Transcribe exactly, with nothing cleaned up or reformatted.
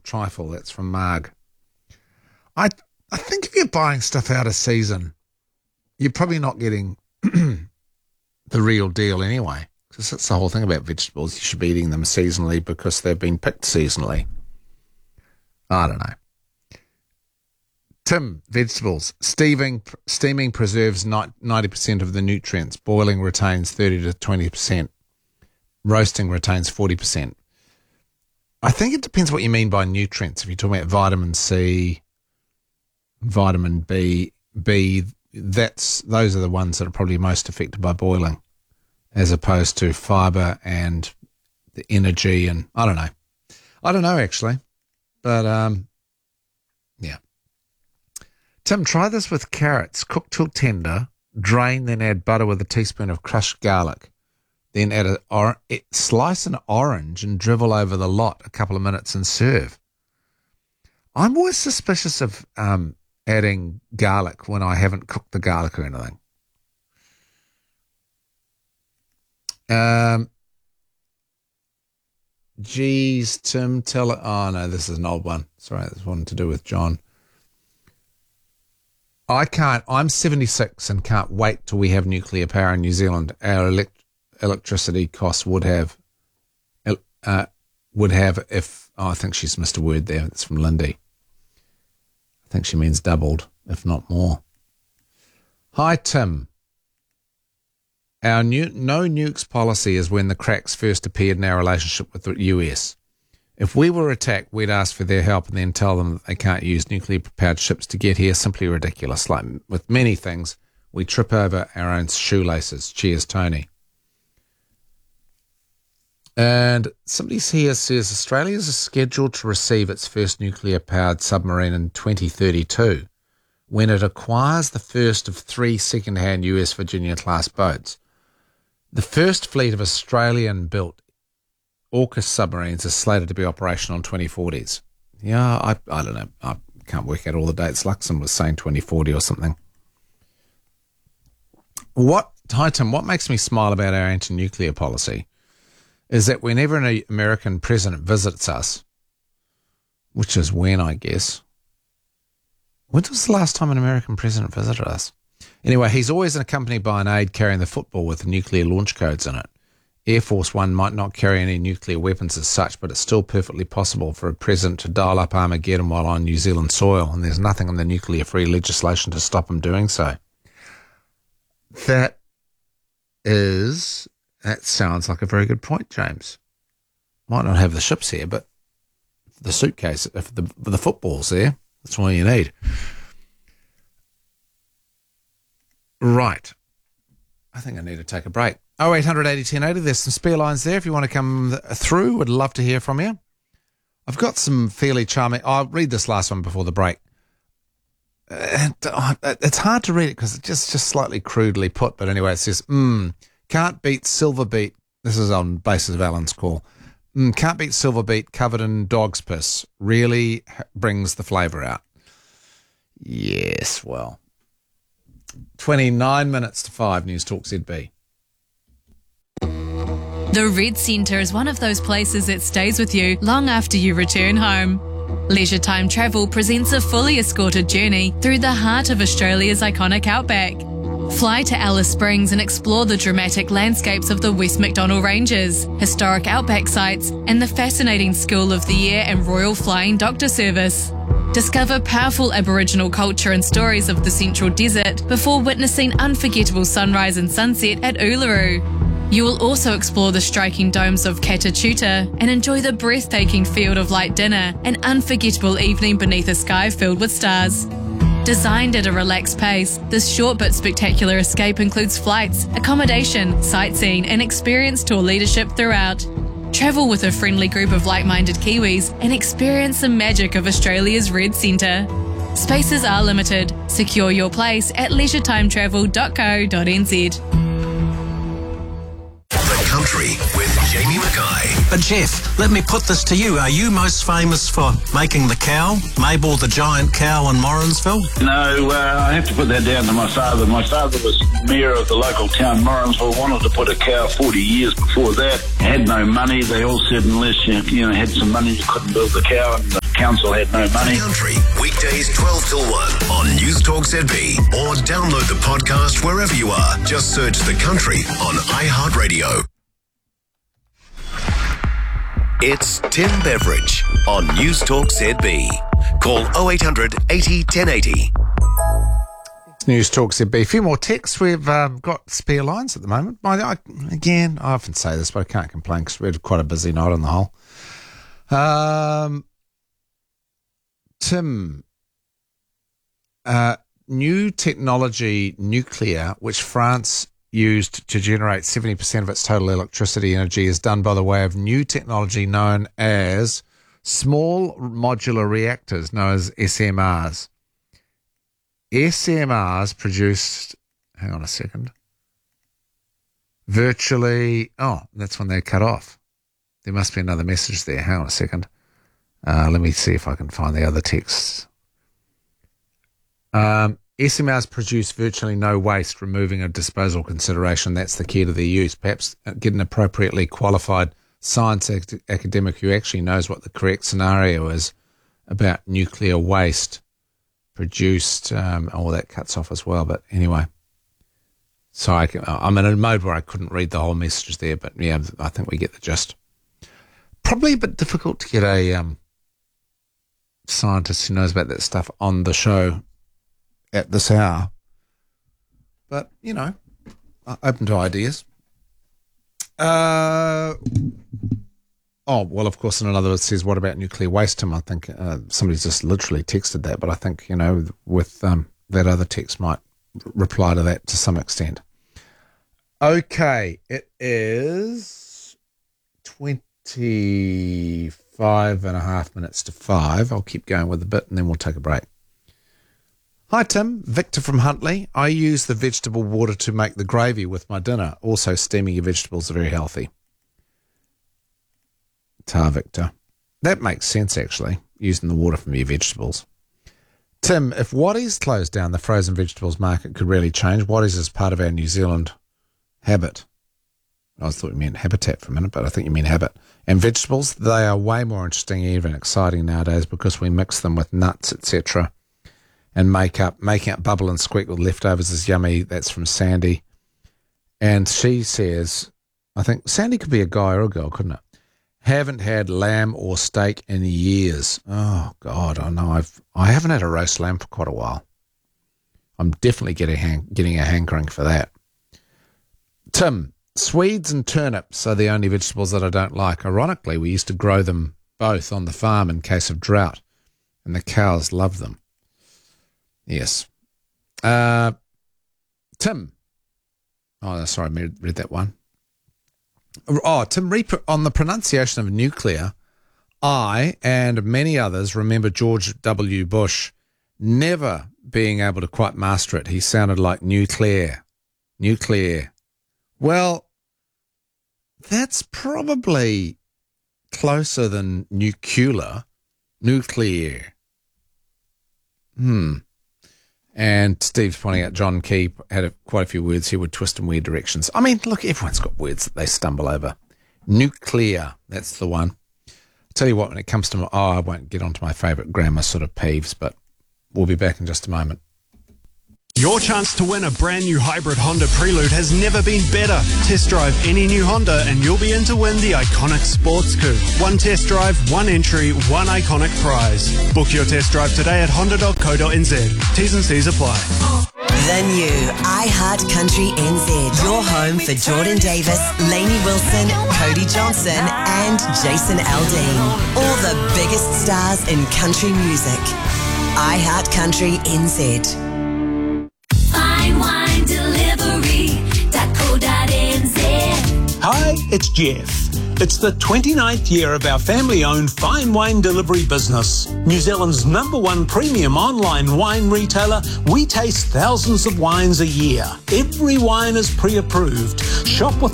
trifle. That's from Marg. I I think if you're buying stuff out of season, you're probably not getting the real deal anyway. Because that's the whole thing about vegetables. You should be eating them seasonally because they've been picked seasonally. I don't know. Tim, vegetables. Steaming, steaming preserves ninety percent of the nutrients. Boiling retains thirty to twenty percent. Roasting retains forty percent. I think it depends what you mean by nutrients. If you're talking about vitamin C, vitamin B, B, that's those are the ones that are probably most affected by boiling, as opposed to fibre and the energy and I don't know. I don't know actually, but um, yeah. Tim, try this with carrots. Cook till tender, drain, then add butter with a teaspoon of crushed garlic. Then add a or, slice an orange and drivel over the lot a couple of minutes and serve. I'm always suspicious of um, adding garlic when I haven't cooked the garlic or anything. Um, geez, Tim, tell it. Oh, no, this is an old one. Sorry, this one to do with John. I can't. I'm seventy-six and can't wait till we have nuclear power in New Zealand. Our elect, electricity costs would have, uh, would have if. Oh, I think she's missed a word there. It's from Lindy. I think she means doubled, if not more. Hi, Tim. Our new, no nukes policy is when the cracks first appeared in our relationship with the U S. If we were attacked, we'd ask for their help and then tell them that they can't use nuclear-powered ships to get here. Simply ridiculous. Like with many things, we trip over our own shoelaces. Cheers, Tony. And somebody here says Australia is scheduled to receive its first nuclear-powered submarine in twenty thirty-two when it acquires the first of three second-hand U S Virginia-class boats. The first fleet of Australian-built AUKUS submarines is slated to be operational in twenty forties. Yeah, I I don't know. I can't work out all the dates. Luxon was saying twenty forty or something. What, hi Tim, what makes me smile about our anti-nuclear policy is that whenever an American president visits us, which is when, I guess, when was the last time an American president visited us? Anyway, he's always accompanied by an aide carrying the football with the nuclear launch codes in it. Air Force One might not carry any nuclear weapons as such, but it's still perfectly possible for a president to dial up Armageddon while on New Zealand soil, and there's nothing in the nuclear-free legislation to stop him doing so. That is, that sounds like a very good point, James. Might not have the ships here, but the suitcase, if the, the football's there, that's all you need. Right. I think I need to take a break. oh eight hundred eighty ten eighty, there's some spare lines there if you want to come through. Would love to hear from you. I've got some fairly charming... I'll read this last one before the break. It's hard to read it because it's just, just slightly crudely put, but anyway, it says, mm, can't beat silver beet. This is on basis of Alan's call. Mm, can't beat silver beet covered in dog's piss. Really brings the flavour out. Yes, well... twenty-nine minutes to five, News Talk Z B. The Red Centre is one of those places that stays with you long after you return home. Leisure Time Travel presents a fully escorted journey through the heart of Australia's iconic outback. Fly to Alice Springs and explore the dramatic landscapes of the West Macdonnell Ranges, historic outback sites, and the fascinating School of the Air and Royal Flying Doctor Service. Discover powerful Aboriginal culture and stories of the Central Desert before witnessing unforgettable sunrise and sunset at Uluru. You will also explore the striking domes of Katachuta and enjoy the breathtaking Field of Light dinner, an unforgettable evening beneath a sky filled with stars. Designed at a relaxed pace, this short but spectacular escape includes flights, accommodation, sightseeing and experienced tour leadership throughout. Travel with a friendly group of like-minded Kiwis and experience the magic of Australia's Red Centre. Spaces are limited. Secure your place at leisure time travel dot co dot n z. The Country with Jamie Mackay. But Jeff, let me put this to you. Are you most famous for making the cow, Mabel the giant cow in Morrinsville? No, uh, I have to put that down to my father. My father was mayor of the local town, Morrinsville, wanted to put a cow forty years before that. Had no money. They all said unless you, you know, had some money, you couldn't build the cow. And the council had no money. Country, weekdays twelve till one on News Talk Z B, or download the podcast wherever you are. Just search The Country on iHeartRadio. It's Tim Beveridge on News Talk Z B. Call oh eight hundred eighty ten eighty. News Talk Z B. A few more texts. We've um, got spare lines at the moment. I, I, again, I often say this, but I can't complain because we had quite a busy night on the whole. Um, Tim, uh, new technology, nuclear, which France used to generate seventy percent of its total electricity energy, is done by the way of new technology known as small modular reactors, known as S M Rs. S M Rs produced, hang on a second, virtually, oh, that's when they're cut off. There must be another message there. Hang on a second. Uh, let me see if I can find the other texts. Um, S M Rs produce virtually no waste, removing a disposal consideration. That's the key to their use. Perhaps get an appropriately qualified science ac- academic who actually knows what the correct scenario is about nuclear waste produced. Um, oh, that cuts off as well. But anyway, so I can, I'm in a mode where I couldn't read the whole message there. But yeah, I think we get the gist. Probably a bit difficult to get a um, scientist who knows about that stuff on the show at this hour. But, you know, open to ideas. Uh, oh, well, of course, in another it says, what about nuclear waste, Tim? I think uh, somebody's just literally texted that, but I think, you know, with um, that other text might r- reply to that to some extent. Okay, it is twenty-five and a half minutes to five. I'll keep going with a bit and then we'll take a break. Hi, Tim. Victor from Huntley. I use the vegetable water to make the gravy with my dinner. Also, steaming your vegetables are very healthy. Tar Victor. That makes sense, actually, using the water from your vegetables. Tim, if Waddy's closed down, the frozen vegetables market could really change. Waddy's is part of our New Zealand habit. I thought you meant habitat for a minute, but I think you mean habit. And vegetables, they are way more interesting, even exciting nowadays because we mix them with nuts, et cetera, and make up, making up bubble and squeak with leftovers is yummy. That's from Sandy. And she says, I think Sandy could be a guy or a girl, couldn't it? Haven't had lamb or steak in years. Oh, God, I know. I've, I haven't had a roast lamb for quite a while. I'm definitely getting, hang, getting a hankering for that. Tim, Swedes and turnips are the only vegetables that I don't like. Ironically, we used to grow them both on the farm in case of drought, and the cows love them. Yes. Uh, Tim. Oh, sorry, I read that one. Oh, Tim, on the pronunciation of nuclear, I and many others remember George W. Bush never being able to quite master it. He sounded like nuclear. Nuclear. Well, that's probably closer than nuclear. Nuclear. Hmm. And Steve's pointing out John Key had a, quite a few words here would twist in weird directions. I mean, look, everyone's got words that they stumble over. Nuclear, that's the one. I'll tell you what, when it comes to, my, oh, I won't get onto my favourite grammar sort of peeves, but we'll be back in just a moment. Your chance to win a brand new hybrid Honda Prelude has never been better. Test drive any new Honda and you'll be in to win the iconic Sports Coupe. One test drive, one entry, one iconic prize. Book your test drive today at honda dot co dot n z. T's and C's apply. The new iHeart Country N Z. Your home for Jordan Davis, Lainey Wilson, Cody Johnson and Jason Aldean. All the biggest stars in country music. iHeart Country N Z. Fine Wine Delivery dot co dot n z. Hi, it's Jeff. It's the twenty-ninth year of our family-owned fine wine delivery business. New Zealand's number one premium online wine retailer, we taste thousands of wines a year. Every wine is pre-approved. Shop with